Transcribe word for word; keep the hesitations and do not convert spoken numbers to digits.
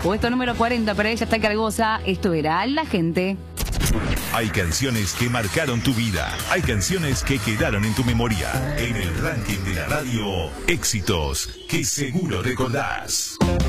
Puesto número cuarenta, para ella está Cargosa. Esto era La Gente. Hay canciones que marcaron tu vida. Hay canciones que quedaron en tu memoria. En el ranking de la radio, éxitos que seguro recordás.